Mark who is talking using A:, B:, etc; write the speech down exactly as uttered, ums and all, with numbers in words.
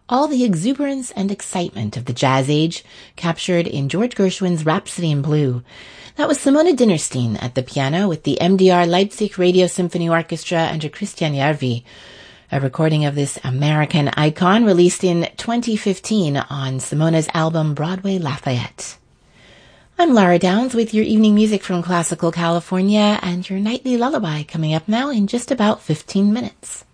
A: all the exuberance and excitement of the jazz age captured in George Gershwin's Rhapsody in Blue. That was Simona Dinnerstein at the piano with the M D R Leipzig Radio Symphony Orchestra under Christian Järvi, a recording of this American icon released in twenty fifteen on Simona's album Broadway Lafayette. I'm Lara Downs with your evening music from Classical California and your nightly lullaby coming up now in just about fifteen minutes.